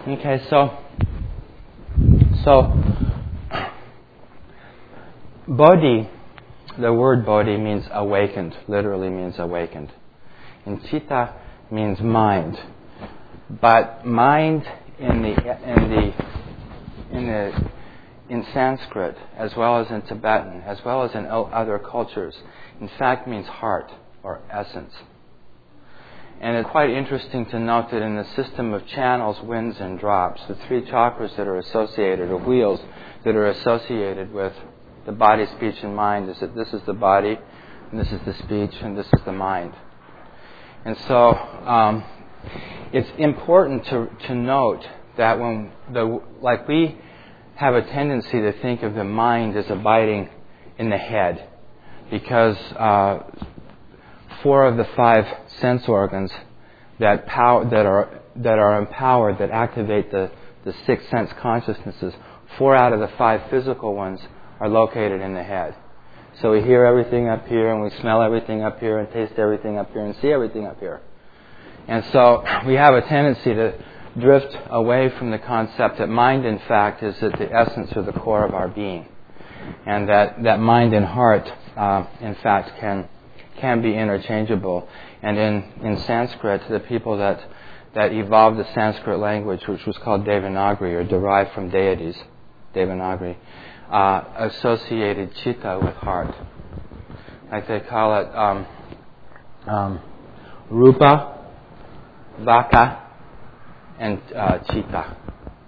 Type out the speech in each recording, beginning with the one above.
Okay, so Bodhi, the word Bodhi means awakened, literally means awakened. And Chitta means mind. But mind in Sanskrit, as well as in Tibetan, as well as in other cultures, in fact means heart or essence. And it's quite interesting to note that in the system of channels, winds, and drops, the three chakras that are associated, or wheels that are associated with the body, speech, and mind, is that this is the body, and this is the speech, and this is the mind. And so it's important to note that we have a tendency to think of the mind as abiding in the head, because 4 of the 5 sense organs that are empowered, that activate the 6 sense consciousnesses, 4 out of the 5 physical ones are located in the head. So we hear everything up here, and we smell everything up here, and taste everything up here, and see everything up here. And so we have a tendency to drift away from the concept that mind, in fact, is at the essence or the core of our being. And that mind and heart, in fact, can be interchangeable. And in Sanskrit, the people that evolved the Sanskrit language, which was called Devanagari, or derived from deities, Devanagari, associated Chitta with heart. Like they call it Rupa, Vaka, and Chitta.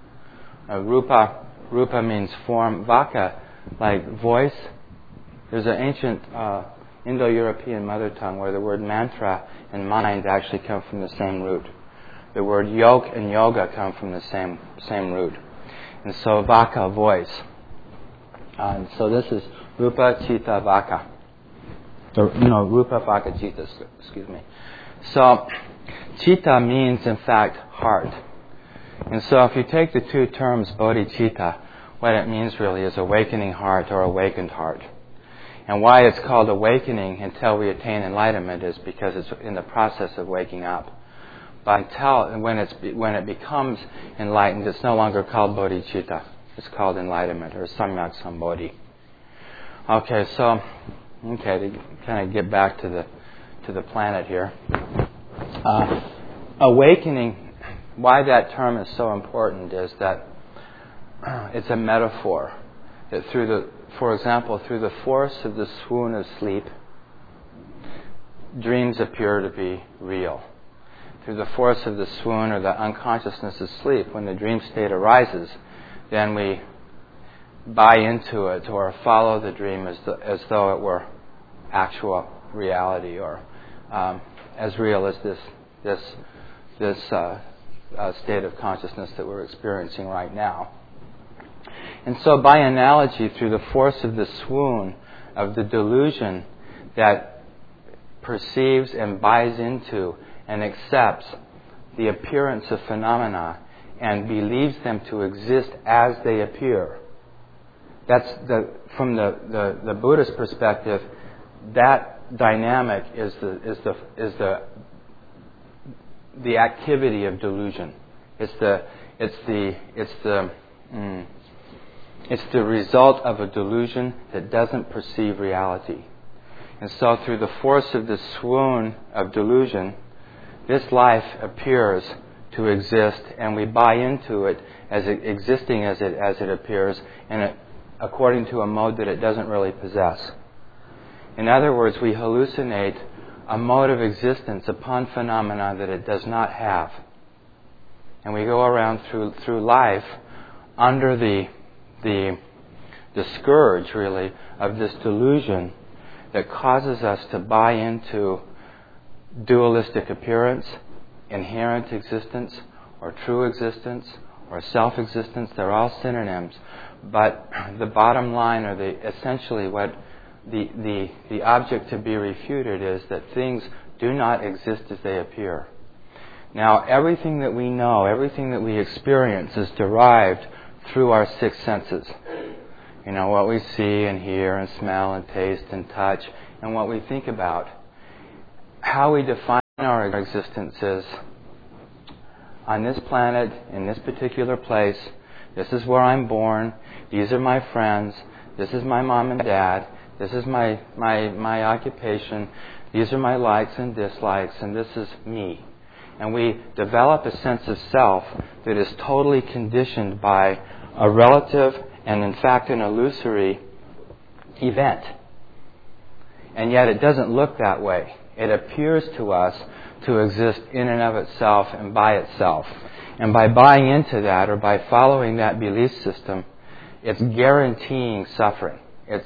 Rupa means form. Vaka, like voice. There's an ancient Indo-European mother tongue where the word mantra and mind actually come from the same root. The word yog and yoga come from the same root. And so Vaka, voice. So this is Rupa, Chitta, Vaka. Rupa, Vaka, Chitta, excuse me. So Chitta means, in fact, heart. And so if you take the two terms, bodhicitta, what it means really is awakening heart or awakened heart. And why it's called awakening until we attain enlightenment is because it's in the process of waking up. But when it becomes enlightened, it's no longer called bodhicitta. It's called enlightenment, or samyak sambodhi. Okay, to kind of get back to the planet here. Awakening, why that term is so important is that it's a metaphor. That for example, through the force of the swoon of sleep, dreams appear to be real. Through the force of the swoon or the unconsciousness of sleep, when the dream state arises, then we buy into it or follow the dream as though it were actual reality, or as real as this state of consciousness that we're experiencing right now. And so by analogy, through the force of the swoon, of the delusion that perceives and buys into and accepts the appearance of phenomena and believes them to exist as they appear, from the Buddhist perspective, that dynamic is the activity of delusion. It's the result of a delusion that doesn't perceive reality. And so through the force of the swoon of delusion, this life appears to exist, and we buy into it as existing as it appears, and according to a mode that it doesn't really possess. In other words, we hallucinate a mode of existence upon phenomena that it does not have. And we go around through life under the scourge, really, of this delusion that causes us to buy into dualistic appearance, inherent existence, or true existence, or self-existence. They're all synonyms. But the bottom line, or essentially what the object to be refuted is that things do not exist as they appear. Now, everything that we know, everything that we experience is derived through our 6 senses. What we see and hear and smell and taste and touch, and what we think about. How we define our existence is on this planet, in this particular place. This is where I'm born. These are my friends. This is my mom and dad. This is my occupation. These are my likes and dislikes, and this is me. And we develop a sense of self that is totally conditioned by a relative and, in fact, an illusory event. And yet it doesn't look that way. It appears to us to exist in and of itself and by itself. And by buying into that or by following that belief system, it's guaranteeing suffering.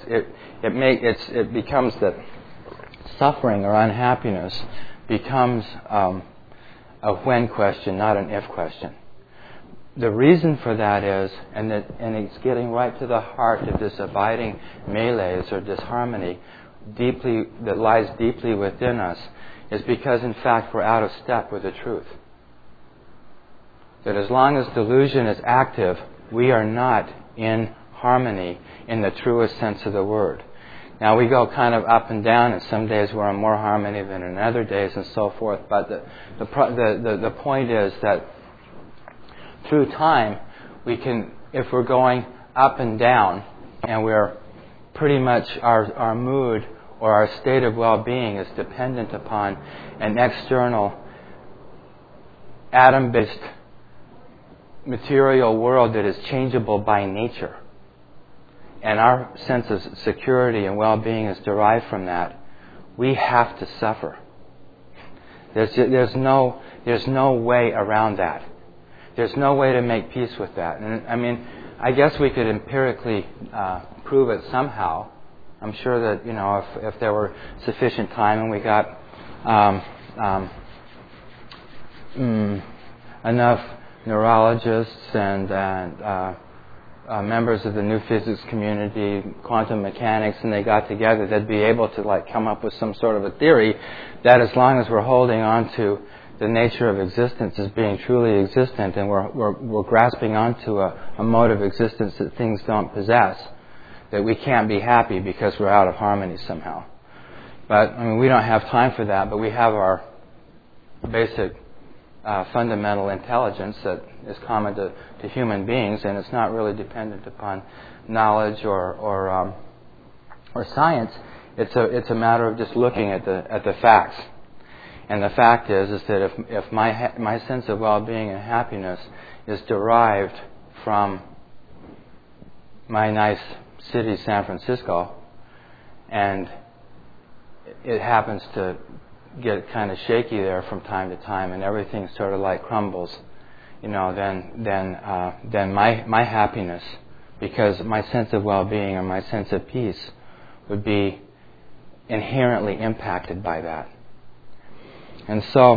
It becomes that suffering or unhappiness becomes a when question, not an if question. The reason for that is, and it's getting right to the heart of this abiding malaise or disharmony that lies deeply within us, is because in fact we're out of step with the truth. That as long as delusion is active, we are not in harmony in the truest sense of the word. Now we go kind of up and down, and some days we're in more harmony than in other days, and so forth. But the point is that through time, we can, if we're going up and down, and we're pretty much our mood or our state of well-being is dependent upon an external atom-based material world that is changeable by nature. And our sense of security and well-being is derived from that. We have to suffer. There's no way around that. There's no way to make peace with that. And I mean, I guess we could empirically prove it somehow. I'm sure that, if there were sufficient time and we got enough neurologists and members of the new physics community, quantum mechanics, and they got together, they'd be able to come up with some sort of a theory that as long as we're holding on to the nature of existence as being truly existent, and we're grasping onto a mode of existence that things don't possess, that we can't be happy because we're out of harmony somehow. But we don't have time for that, but we have our basic fundamental intelligence that is common to human beings, and it's not really dependent upon knowledge or science. It's a matter of just looking at the facts. And the fact is that if my sense of well-being and happiness is derived from my nice city, San Francisco, and it happens to get kind of shaky there from time to time, and everything sort of crumbles, then my happiness, because my sense of well-being or my sense of peace would be inherently impacted by that. And so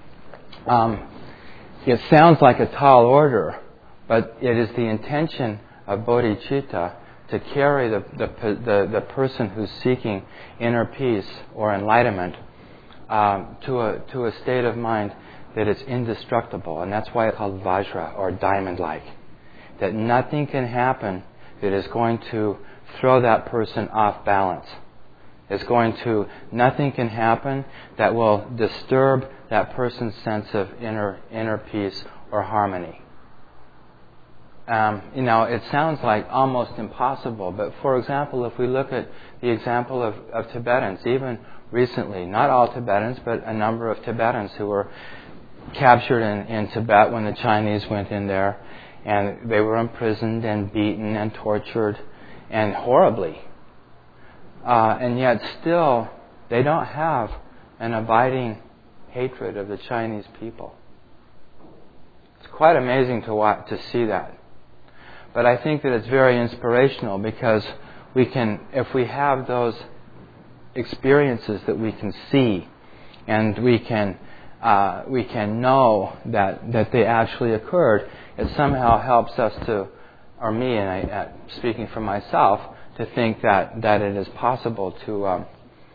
it sounds like a tall order, but it is the intention of bodhicitta to carry the person who's seeking inner peace or enlightenment to a state of mind that is indestructible, and that's why it's called vajra, or diamond-like. That nothing can happen that is going to throw that person off balance. Nothing can happen that will disturb that person's sense of inner peace or harmony. It sounds like almost impossible, but for example, if we look at the example of Tibetans, even recently, not all Tibetans, but a number of Tibetans who were captured in Tibet when the Chinese went in there, and they were imprisoned and beaten and tortured and horribly. And yet still, they don't have an abiding hatred of the Chinese people. It's quite amazing to see that. But I think that it's very inspirational, because if we have those experiences that we can see, and we can know that they actually occurred, it somehow helps us to, or me, and speaking for myself, to think that it is possible to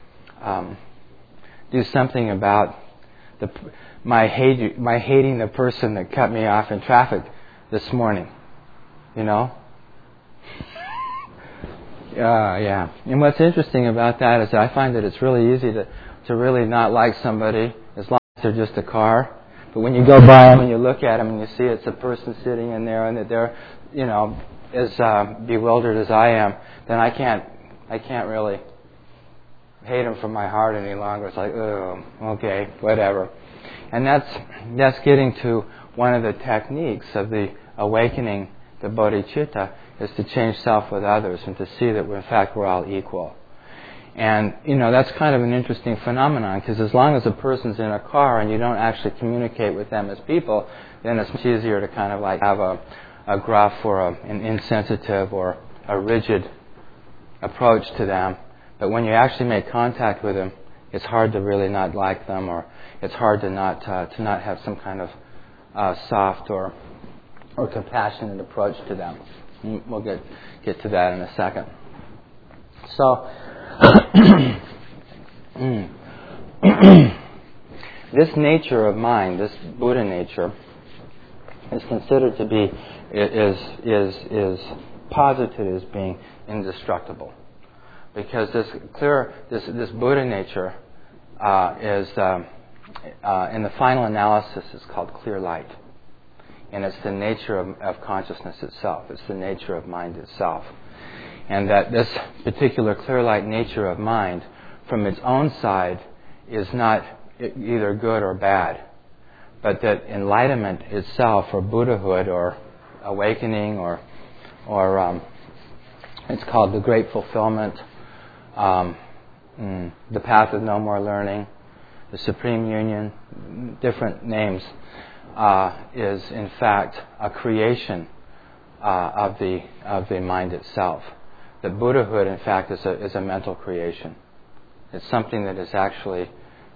do something about my hating the person that cut me off in traffic this morning. Yeah. And what's interesting about that is that I find that it's really easy to really not like somebody as long as they're just a car. But when you go by them and you look at them and you see it's a person sitting in there and that they're, as bewildered as I am, then I can't really hate them from my heart any longer. It's like, oh, okay, whatever. And that's getting to one of the techniques of the awakening, the bodhicitta, is to change self with others and to see that in fact we're all equal. And, that's kind of an interesting phenomenon, because as long as a person's in a car and you don't actually communicate with them as people, then it's much easier to kind of like have a gruff or an insensitive or a rigid approach to them. But when you actually make contact with them, it's hard to really not like them, or it's hard to not have some kind of soft or compassionate approach to them. We'll get to that in a second. So, this nature of mind, this Buddha nature, is considered to be is posited as being indestructible, because this Buddha nature is in the final analysis is called clear light, and it's the nature of consciousness itself. It's the nature of mind itself. And that this particular clear light nature of mind, from its own side, is not either good or bad, but that enlightenment itself, or Buddhahood, or awakening, or it's called the great fulfillment, the path of no more learning, the supreme union, different names, is in fact a creation of the mind itself. That Buddhahood, in fact, is a mental creation. It's something that is actually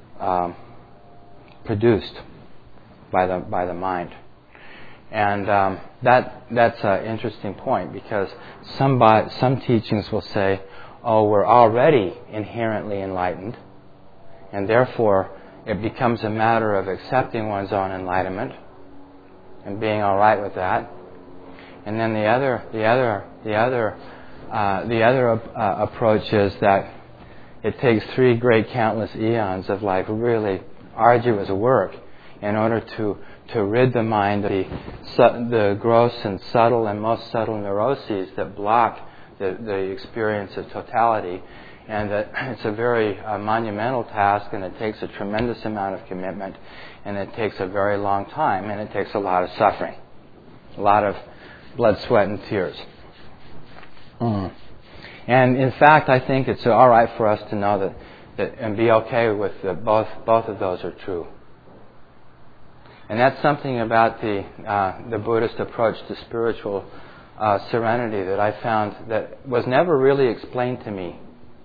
produced by the mind, and that's an interesting point, because some teachings will say, "Oh, we're already inherently enlightened, and therefore it becomes a matter of accepting one's own enlightenment and being all right with that." And then the other approach is that it takes 3 great countless eons of like really arduous work in order to rid the mind of the gross and subtle and most subtle neuroses that block the experience of totality, and that it's a very monumental task, and it takes a tremendous amount of commitment, and it takes a very long time, and it takes a lot of suffering, a lot of blood, sweat, and tears. And in fact, I think it's all right for us to know that and be okay with both of those are true. And that's something about the Buddhist approach to spiritual serenity that I found that was never really explained to me.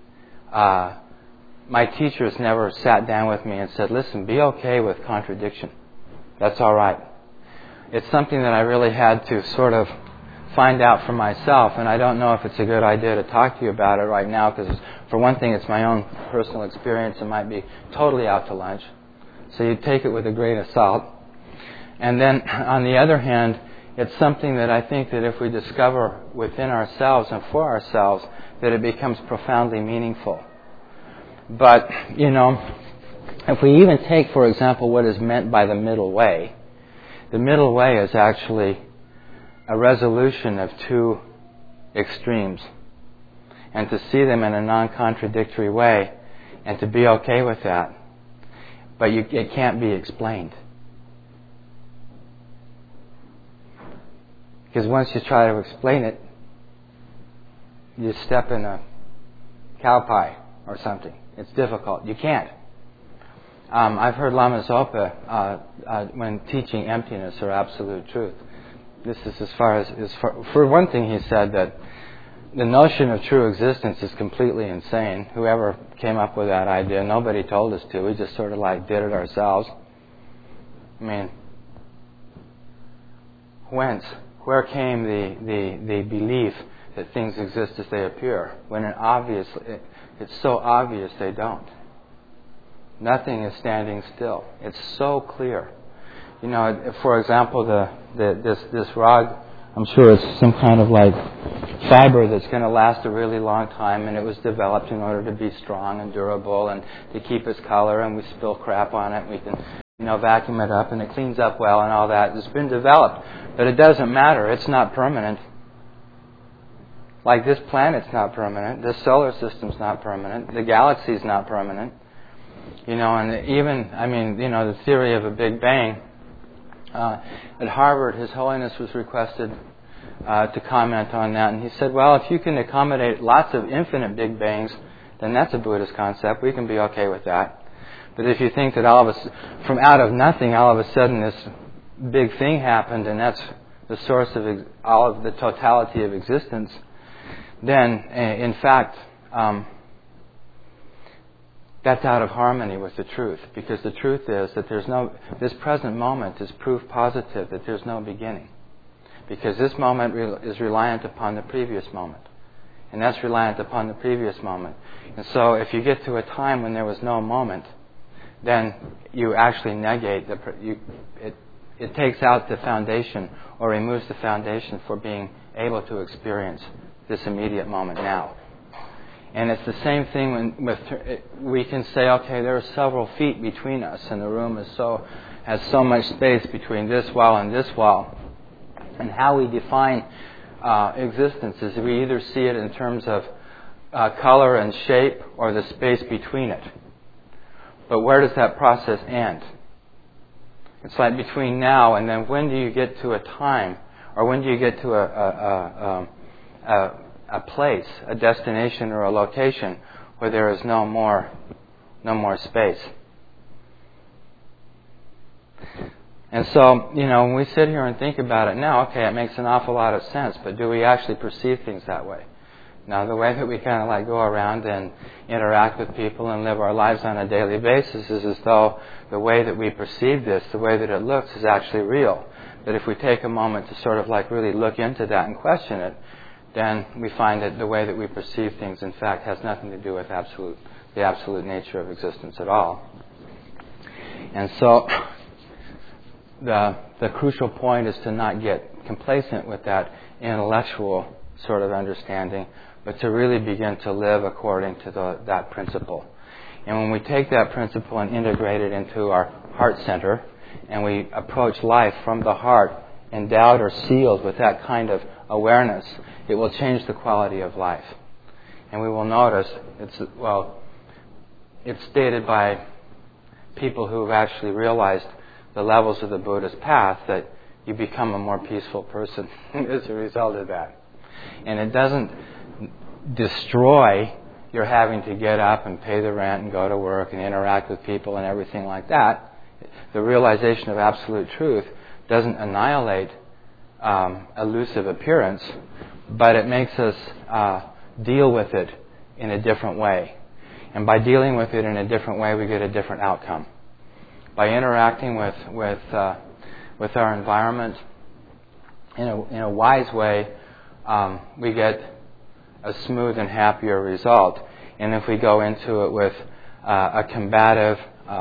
My teachers never sat down with me and said, "Listen, be okay with contradiction. That's all right." It's something that I really had to sort of find out for myself, and I don't know if it's a good idea to talk to you about it right now, because for one thing, it's my own personal experience. It might be totally out to lunch, so you take it with a grain of salt. And then, on the other hand, it's something that I think that if we discover within ourselves and for ourselves, that it becomes profoundly meaningful. But, if we even take, for example, what is meant by the middle way, the middle way is actually a resolution of 2 extremes, and to see them in a non-contradictory way, and to be okay with that. But it can't be explained. Because once you try to explain it, you step in a cow pie or something. It's difficult. You can't. I've heard Lama Zopa, when teaching emptiness or absolute truth, this is as far as for one thing, he said that the notion of true existence is completely insane. Whoever came up with that idea, nobody told us to. We just sort of like did it ourselves. I mean, where came the belief that things exist as they appear, when it's so obvious they don't? Nothing is standing still. It's so clear. For example, this rug, I'm sure it's some kind of like fiber that's going to last a really long time, and it was developed in order to be strong and durable and to keep its color, and we spill crap on it. We can vacuum it up and it cleans up well and all that. It's been developed, but it doesn't matter. It's not permanent. Like this planet's not permanent. This solar system's not permanent. The galaxy's not permanent. And even, the theory of a Big Bang. At Harvard, His Holiness was requested to comment on that, and he said, well, if you can accommodate lots of infinite Big Bangs, then that's a Buddhist concept. We can be okay with that. But if you think that from out of nothing, all of a sudden this big thing happened, and that's the source of all of the totality of existence, then, in fact, that's out of harmony with the truth. Because the truth is that this present moment is proof positive that there's no beginning. Because this moment is reliant upon the previous moment. And that's reliant upon the previous moment. And so if you get to a time when there was no moment, then you actually negate it takes out the foundation or removes the foundation for being able to experience this immediate moment now. And it's the same thing we can say, okay, there are several feet between us, and the room has so much space between this wall and this wall. And how we define existence is we either see it in terms of color and shape or the space between it. But where does that process end? It's like between now and then, when do you get to a time, or when do you get to a place, a destination, or a location where there is no more space? And so, when we sit here and think about it now, okay, it makes an awful lot of sense, but do we actually perceive things that way? Now, the way that we kind of go around and interact with people and live our lives on a daily basis is as though the way that we perceive this, the way that it looks, is actually real. But if we take a moment to sort of really look into that and question it, then we find that the way that we perceive things, in fact, has nothing to do with the absolute nature of existence at all. And so the crucial point is to not get complacent with that intellectual sort of understanding, but to really begin to live according to that principle. And when we take that principle and integrate it into our heart center, and we approach life from the heart, endowed or sealed with that kind of awareness, it will change the quality of life. And we will notice, it's stated by people who have actually realized the levels of the Buddhist path that you become a more peaceful person as a result of that. And it doesn't destroy your having to get up and pay the rent and go to work and interact with people and everything like that. The realization of absolute truth doesn't annihilate elusive appearance, but it makes us deal with it in a different way. And by dealing with it in a different way, we get a different outcome. By interacting with our environment in a wise way, we get a smooth and happier result. And if we go into it with a combative,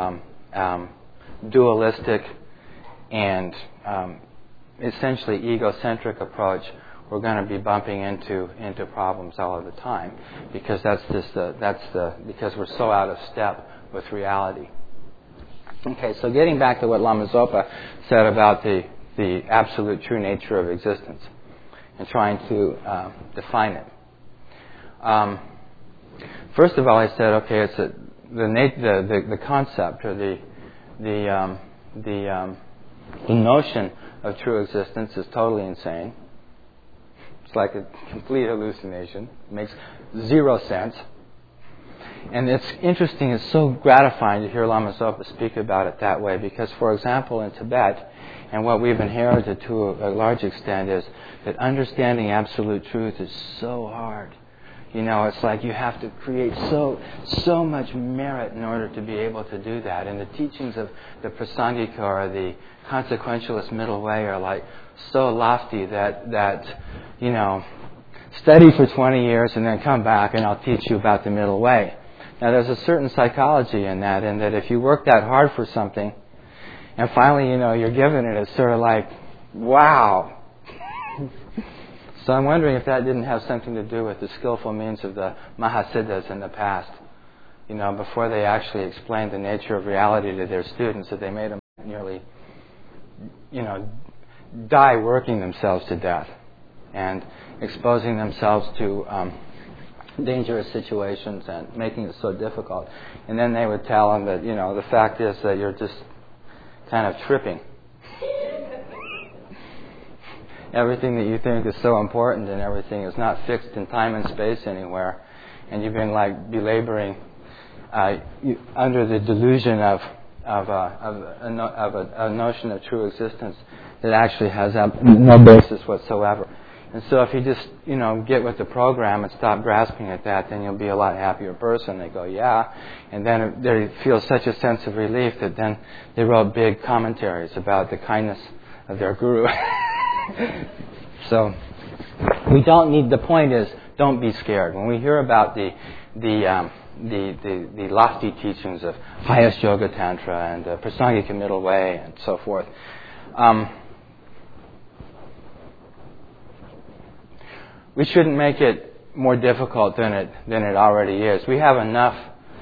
dualistic, and essentially egocentric approach, we're going to be bumping into problems all of the time, because because we're so out of step with reality. Okay, so getting back to what Lama Zopa said about the absolute true nature of existence and trying to define it. First of all, I said, okay, it's the concept or the notion of true existence is totally insane. It's like a complete hallucination. It makes zero sense. And it's interesting, it's so gratifying to hear Lama Zopa speak about it that way, because, for example, in Tibet, and what we've inherited to a large extent is that understanding absolute truth is so hard. It's like you have to create so much merit in order to be able to do that. And the teachings of the Prasangika or the consequentialist middle way are so lofty that study for 20 years and then come back and I'll teach you about the middle way. Now, there's a certain psychology in that if you work that hard for something and finally, you're given it, it's sort of like, wow. So I'm wondering if that didn't have something to do with the skillful means of the Mahasiddhas in the past. Before they actually explained the nature of reality to their students, that they made them nearly, die working themselves to death and exposing themselves to dangerous situations and making it so difficult. And then they would tell them that, the fact is that you're just kind of tripping. Everything that you think is so important and everything is not fixed in time and space anywhere. And you've been belaboring under the delusion of a notion of true existence that actually has no basis whatsoever. And so if you just, get with the program and stop grasping at that, then you'll be a lot happier person. They go, yeah. And then they feel such a sense of relief that then they wrote big commentaries about the kindness of their guru. So we don't need, the point is, don't be scared. When we hear about the lofty teachings of highest yoga tantra and Prasangika middle way and so forth, we shouldn't make it more difficult than it already is. We have enough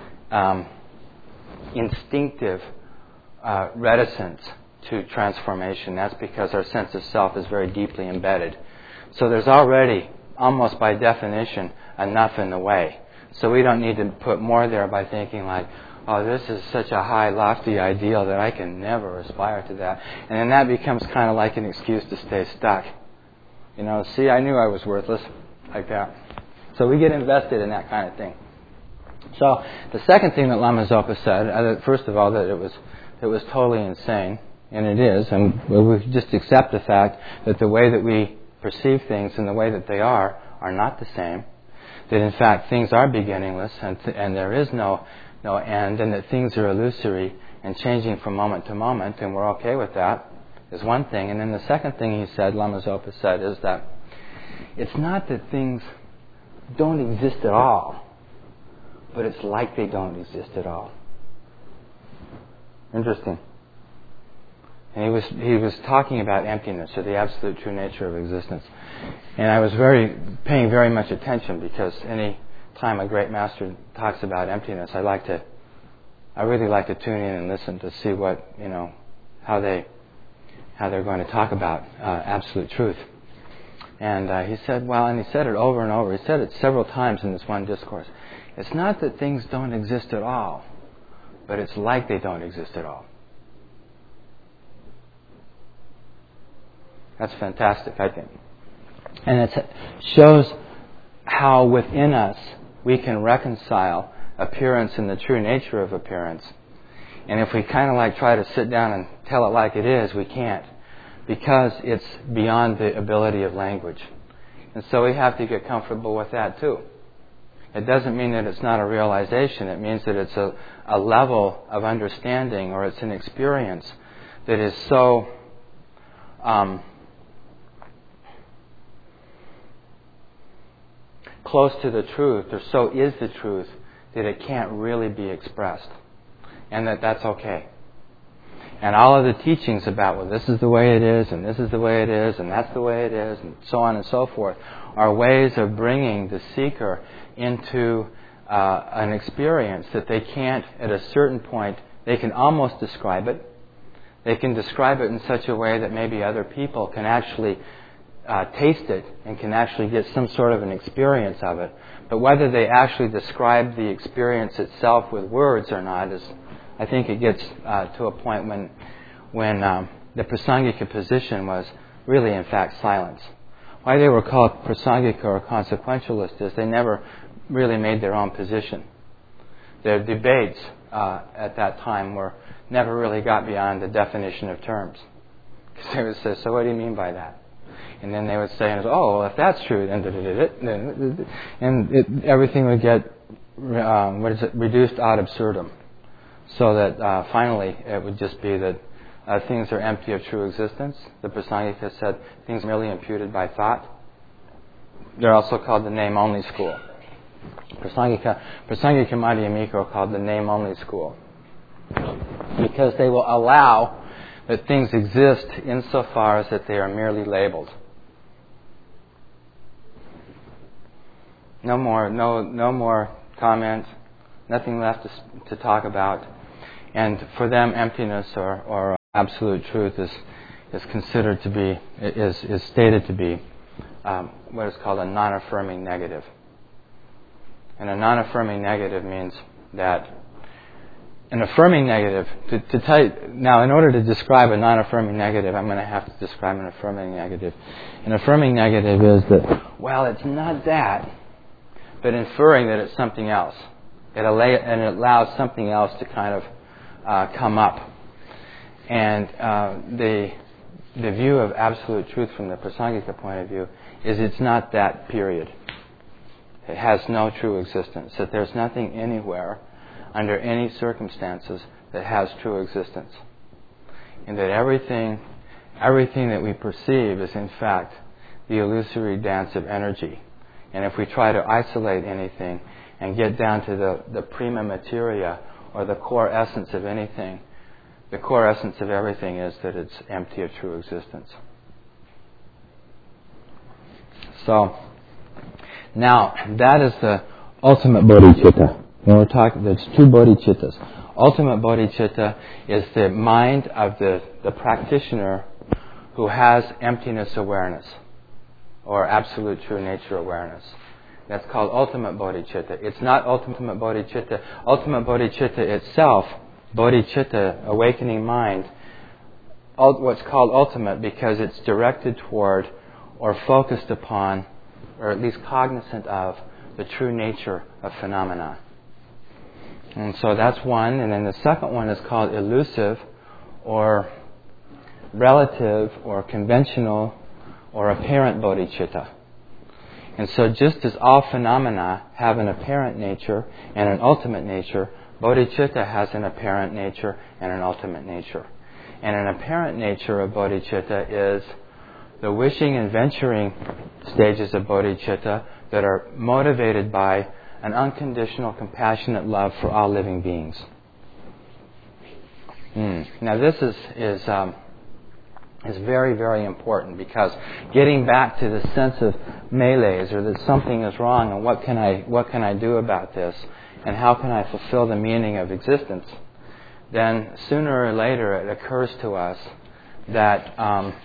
instinctive reticence to transformation. That's because our sense of self is very deeply embedded. So there's already, almost by definition, enough in the way. So we don't need to put more there by thinking this is such a high, lofty ideal that I can never aspire to that. And then that becomes kind of like an excuse to stay stuck. See, I knew I was worthless, like that. So we get invested in that kind of thing. So the second thing that Lama Zopa said, first of all, that it was totally insane, and it is, and we just accept the fact that the way that we perceive things and the way that they are not the same. That in fact things are beginningless and there is no end, and that things are illusory and changing from moment to moment, and we're okay with that, is one thing. And then the second thing he said, Lama Zopa said, is that it's not that things don't exist at all, but it's like they don't exist at all. Interesting. And he was talking about emptiness, or the absolute true nature of existence. And I was paying very much attention, because any time a great master talks about emptiness, I really like to tune in and listen to see what, how they're going to talk about absolute truth. And he said, and he said it over and over. He said it several times in this one discourse. It's not that things don't exist at all, but it's like they don't exist at all. That's fantastic, I think. And it shows how within us we can reconcile appearance and the true nature of appearance. And if we kind of try to sit down and tell it like it is, we can't, because it's beyond the ability of language. And so we have to get comfortable with that too. It doesn't mean that it's not a realization. It means that it's a level of understanding, or it's an experience that is so close to the truth, or so is the truth, that it can't really be expressed. And that's okay. And all of the teachings about, this is the way it is, and this is the way it is, and that's the way it is, and so on and so forth, are ways of bringing the seeker into an experience that they can't, at a certain point, they can almost describe it. They can describe it in such a way that maybe other people can actually taste it and can actually get some sort of an experience of it. But whether they actually describe the experience itself with words or not is, I think it gets to a point when the Prasangika position was really, in fact, silence. Why they were called Prasangika or consequentialist is they never really made their own position. Their debates at that time never really got beyond the definition of terms. Because they would say, so what do you mean by that? And then they would say, well, if that's true, then and everything would get reduced ad absurdum. So that finally it would just be that things are empty of true existence. The Prasangika said things are merely imputed by thought. They're also called the name-only school. Prasangika Madhyamika are called the name-only school, because they will allow that things exist insofar as that they are merely labeled. No more comment, nothing left to talk about. And for them, emptiness or absolute truth is considered to be, is stated to be what is called a non-affirming negative. And a non-affirming negative means that an affirming negative, to tell you, now in order to describe a non-affirming negative, I'm going to have to describe an affirming negative. An affirming negative is that, well, it's not that, but inferring that it's something else. And it allows something else to kind of come up. And the view of absolute truth from the Prasangika point of view is it's not that, period. It has no true existence. That there's nothing anywhere, under any circumstances, that has true existence. And that everything that we perceive is in fact the illusory dance of energy. And if we try to isolate anything and get down to the prima materia, or the core essence of anything, the core essence of everything is that it's empty of true existence. So, now, that is the ultimate bodhicitta. When we're talking, there's two bodhicittas. Ultimate bodhicitta is the mind of the practitioner who has emptiness awareness, or absolute true nature awareness. That's called ultimate bodhicitta. It's not ultimate bodhicitta. Ultimate bodhicitta itself, bodhicitta, awakening mind, what's called ultimate because it's directed toward or focused upon, or at least cognizant of, the true nature of phenomena. And so that's one. And then the second one is called elusive, or relative, or conventional, or apparent bodhicitta. And so just as all phenomena have an apparent nature and an ultimate nature, bodhicitta has an apparent nature and an ultimate nature. And an apparent nature of bodhicitta is the wishing and venturing stages of bodhicitta that are motivated by an unconditional, compassionate love for all living beings. Now this is very, very important, because getting back to the sense of malaise, or that something is wrong, and what can I do about this, and how can I fulfill the meaning of existence, then sooner or later it occurs to us that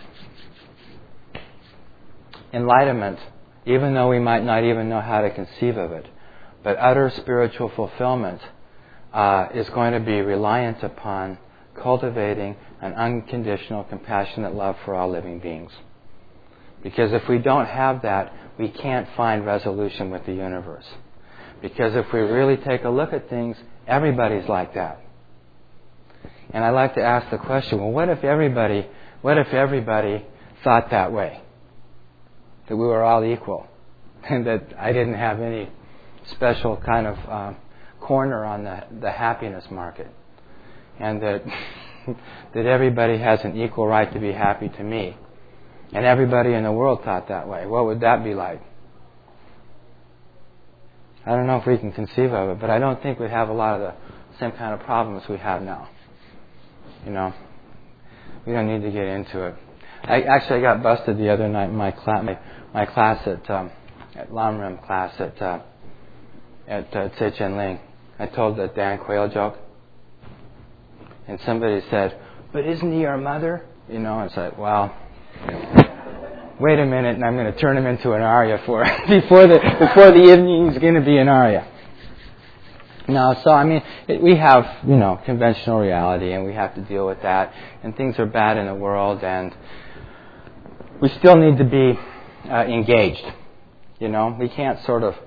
enlightenment, even though we might not even know how to conceive of it, but utter spiritual fulfillment is going to be reliant upon cultivating an unconditional, compassionate love for all living beings. Because if we don't have that, we can't find resolution with the universe. Because if we really take a look at things, everybody's like that. And I like to ask the question, well, what if everybody thought that way? That we were all equal, and that I didn't have any special kind of corner on the happiness market, and that that everybody has an equal right to be happy to me, and everybody in the world thought that way. What would that be like? I don't know if we can conceive of it, but I don't think we'd have a lot of the same kind of problems we have now. You know, we don't need to get into it. I got busted the other night in my class at Lamrim class at Tse Ling. I told the Dan Quayle joke, and somebody said, "But isn't he our mother?" You know, it's like, well, wait a minute, and I'm going to turn him into an Arya before the evening's going to be an Arya. No, so I mean, we have, conventional reality, and we have to deal with that, and things are bad in the world, and we still need to be engaged. We can't sort of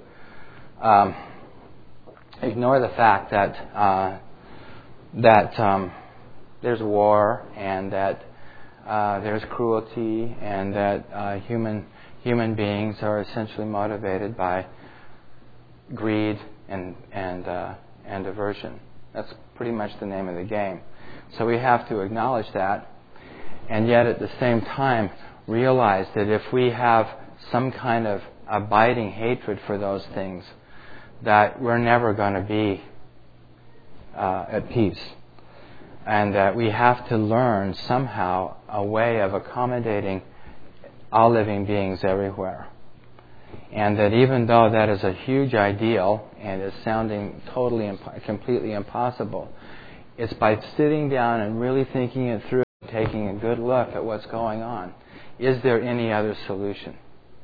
ignore the fact that there's war, and that there's cruelty, and that human beings are essentially motivated by greed and aversion. That's pretty much the name of the game. So we have to acknowledge that, and yet at the same time realize that if we have some kind of abiding hatred for those things, that we're never going to be at peace. And that we have to learn somehow a way of accommodating all living beings everywhere. And that even though that is a huge ideal and is sounding totally, completely impossible, it's by sitting down and really thinking it through taking a good look at what's going on. Is there any other solution?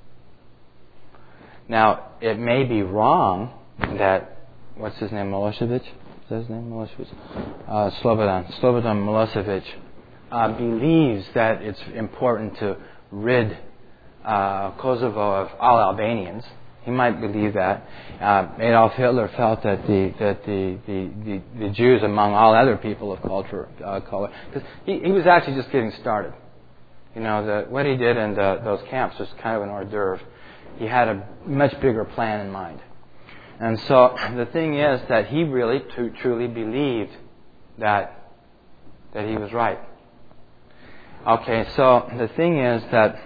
Now, it may be wrong that, what's his name, Milosevic? Is that his name, Milosevic? Slobodan Milosevic believes that it's important to rid Kosovo of all Albanians. He might believe that. Adolf Hitler felt that the Jews, among all other people of color, because he was actually just getting started. You know, what he did in those camps was kind of an hors d'oeuvre. He had a much bigger plan in mind. And so the thing is that he really truly believed that he was right. Okay, so the thing is that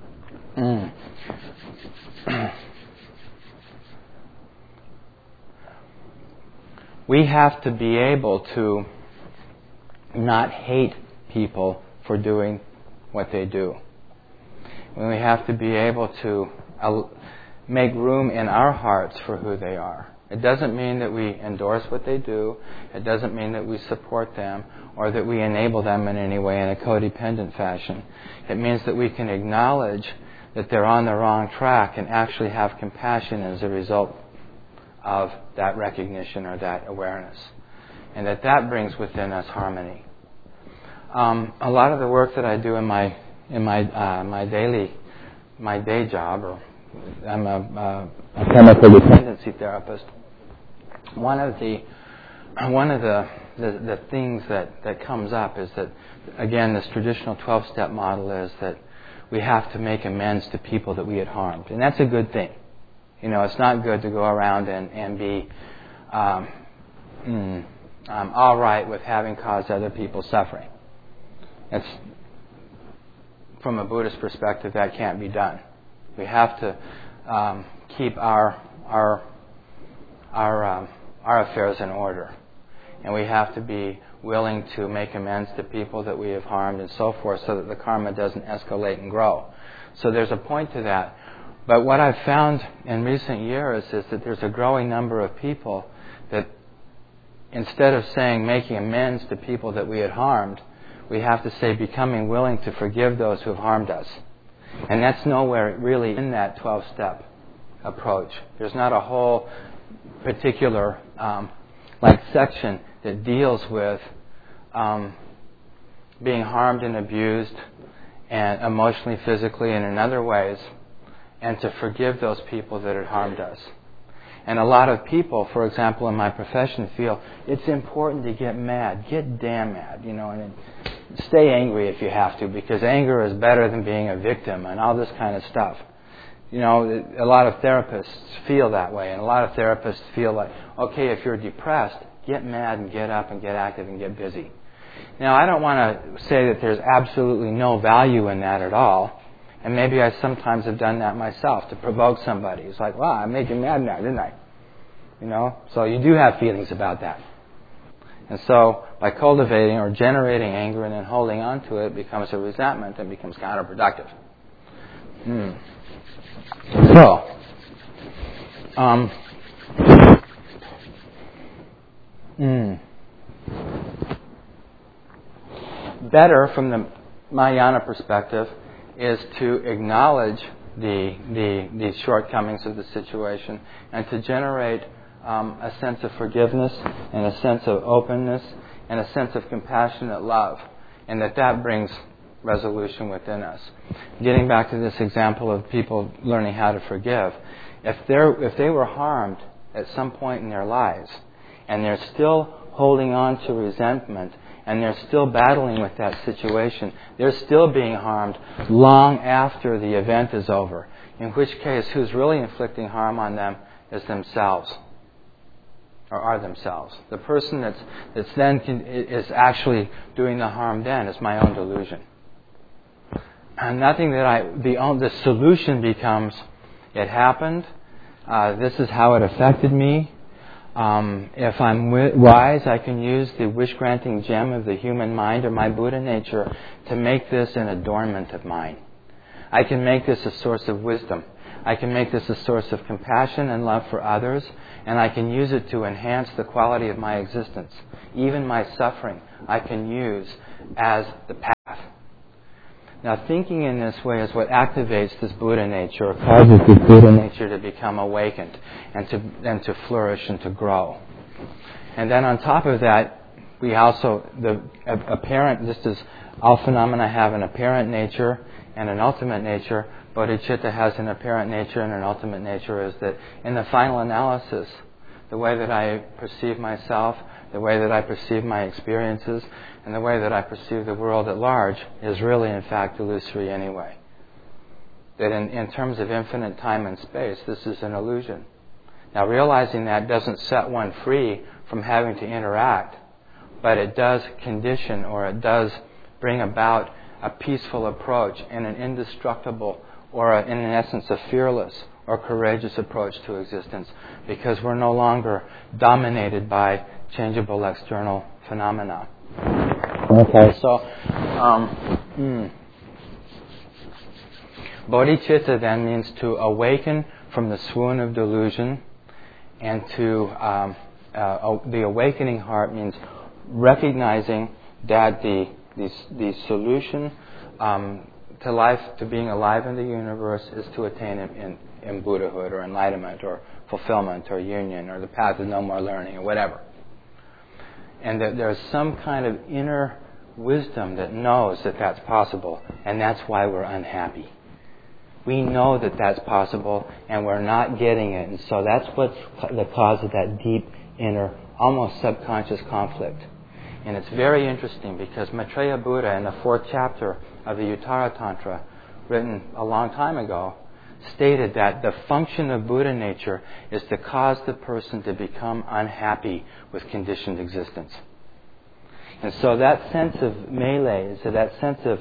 we have to be able to not hate people for doing what they do. We have to be able to make room in our hearts for who they are. It doesn't mean that we endorse what they do. It doesn't mean that we support them or that we enable them in any way in a codependent fashion. It means that we can acknowledge that they're on the wrong track and actually have compassion as a result of that recognition or that awareness. And that brings within us harmony. A lot of the work that I do in my day job, or I'm a chemical dependency therapist. One of the things that comes up is that, again, this traditional 12-step model is that we have to make amends to people that we had harmed, and that's a good thing. You know, it's not good to go around and be all right with having caused other people suffering. It's, from a Buddhist perspective, that can't be done. We have to keep our affairs in order, and we have to be willing to make amends to people that we have harmed and so forth, so that the karma doesn't escalate and grow. So there's a point to that. But what I've found in recent years is that there's a growing number of people that, instead of saying making amends to people that we had harmed, we have to say becoming willing to forgive those who have harmed us. And that's nowhere really in that 12-step approach. There's not a whole particular section that deals with being harmed and abused and emotionally, physically, and in other ways, and to forgive those people that had harmed us. And a lot of people, for example, in my profession, feel it's important to get mad, get damn mad, and stay angry if you have to, because anger is better than being a victim and all this kind of stuff. A lot of therapists feel that way, and a lot of therapists feel like, okay, if you're depressed, get mad and get up and get active and get busy. Now, I don't want to say that there's absolutely no value in that at all. And maybe I sometimes have done that myself to provoke somebody. It's like, wow, I made you mad now, didn't I? So you do have feelings about that. And so by cultivating or generating anger and then holding on to it becomes a resentment and becomes counterproductive. So, better from the Mahayana perspective is to acknowledge the shortcomings of the situation and to generate a sense of forgiveness and a sense of openness and a sense of compassionate love, and that brings resolution within us. Getting back to this example of people learning how to forgive, if they were harmed at some point in their lives and they're still holding on to resentment and they're still battling with that situation, they're still being harmed long after the event is over, in which case who's really inflicting harm on them is themselves, or are themselves. The person that's then is actually doing the harm then is my own delusion. And nothing the solution becomes, it happened, this is how it affected me. If I'm wise, I can use the wish-granting gem of the human mind or my Buddha nature to make this an adornment of mine. I can make this a source of wisdom. I can make this a source of compassion and love for others, and I can use it to enhance the quality of my existence. Even my suffering, I can use as the path Now, thinking in this way is what activates this Buddha nature, or causes this Buddha nature to become awakened and to flourish and to grow. And then on top of that, we also, just as all phenomena have an apparent nature and an ultimate nature, bodhicitta has an apparent nature and an ultimate nature, is that in the final analysis, the way that I perceive myself, the way that I perceive my experiences, and the way that I perceive the world at large is really, in fact, illusory anyway. That in terms of infinite time and space, this is an illusion. Now, realizing that doesn't set one free from having to interact, but it does condition, or it does bring about a peaceful approach and an indestructible, or in essence, a fearless or courageous approach to existence, because we're no longer dominated by changeable external phenomena. Okay, so bodhicitta then means to awaken from the swoon of delusion, and to the awakening heart means recognizing that the solution to life, to being alive in the universe, is to attain in Buddhahood, or enlightenment, or fulfillment, or union, or the path of no more learning, or whatever. And that there's some kind of inner wisdom that knows that that's possible, and that's why we're unhappy. We know that that's possible, and we're not getting it, and so that's what's the cause of that deep inner, almost subconscious conflict. And it's very interesting, because Maitreya Buddha, in the 4th chapter of the Uttara Tantra, written a long time ago, stated that the function of Buddha nature is to cause the person to become unhappy with conditioned existence. And so that sense of melee, so that sense of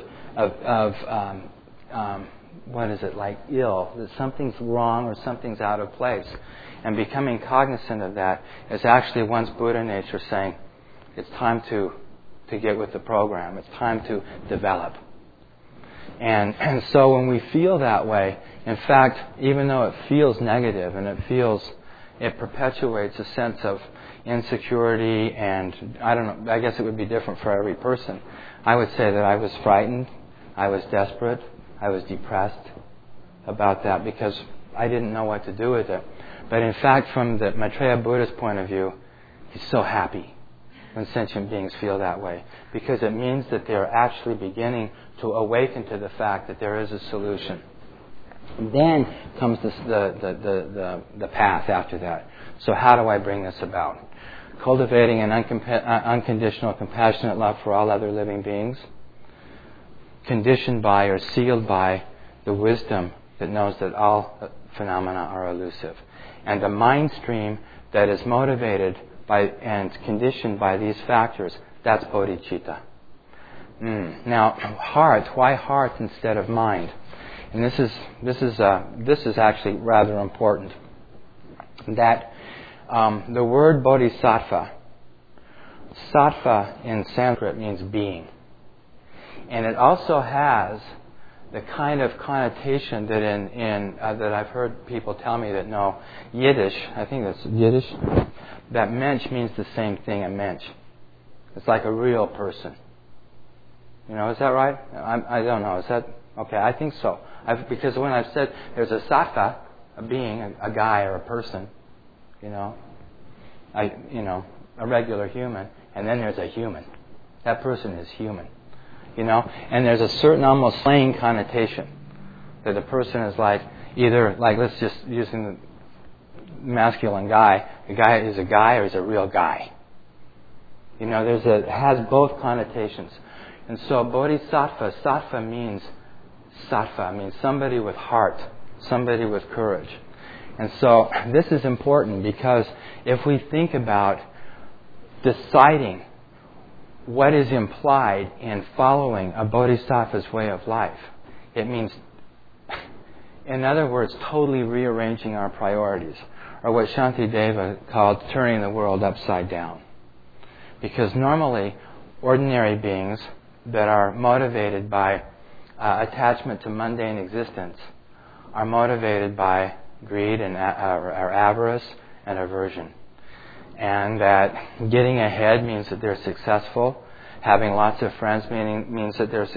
what is it, like ill, that something's wrong or something's out of place, and becoming cognizant of that is actually one's Buddha nature saying, it's time to get with the program, it's time to develop. And so when we feel that way, in fact, even though it feels negative and it perpetuates a sense of insecurity, and I don't know, I guess it would be different for every person. I would say that I was frightened, I was desperate, I was depressed about that because I didn't know what to do with it. But in fact, from the Maitreya Buddha's point of view, he's so happy when sentient beings feel that way, because it means that they're actually beginning to awaken to the fact that there is a solution. And then comes the path after that. So how do I bring this about? Cultivating an unconditional, compassionate love for all other living beings, conditioned by or sealed by the wisdom that knows that all phenomena are elusive. And a mind stream that is motivated by and conditioned by these factors, that's bodhicitta. Now, heart. Why heart instead of mind? And this is actually rather important. That the word bodhisattva, sattva in Sanskrit means being, and it also has the kind of connotation that that I've heard people tell me that know Yiddish. I think that's Yiddish. That mensch means the same thing, a mensch. It's like a real person. You know, is that right? I don't know. Is that okay? I think so. Because when I've said there's a sattva, a being, a guy or a person, a regular human, and then there's a human. That person is human. And there's a certain almost slang connotation that the person is like either, like, let's just using the masculine guy, the guy is a guy or is a real guy. It has both connotations. And so bodhisattva, sattva means somebody with heart, somebody with courage. And so this is important, because if we think about deciding what is implied in following a bodhisattva's way of life, it means, in other words, totally rearranging our priorities, or what Shantideva called turning the world upside down. Because normally, ordinary beings that are motivated by attachment to mundane existence are motivated by greed and or avarice and aversion. And that getting ahead means that they're successful. Having lots of friends means that they're